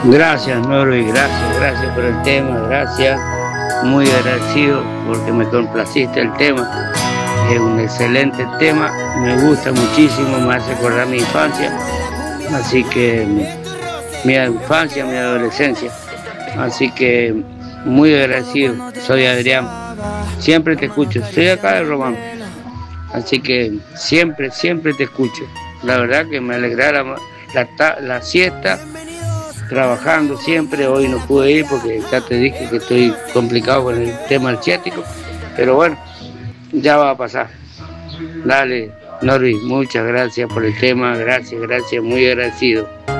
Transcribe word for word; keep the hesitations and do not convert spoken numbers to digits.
Gracias, Norby, gracias, gracias por el tema, gracias. Muy agradecido porque me complaciste el tema. Es un excelente tema, me gusta muchísimo, me hace acordar mi infancia. Así que mi infancia, mi adolescencia. Así que muy agradecido. Soy Adrián. Siempre te escucho. Soy acá de Román. Así que siempre, siempre te escucho. La verdad que me alegrara la, la, la siesta, trabajando siempre. Hoy no pude ir porque ya te dije que estoy complicado con el tema asiático. Pero bueno, ya va a pasar. Dale, Norby, muchas gracias por el tema. Gracias, gracias, muy agradecido.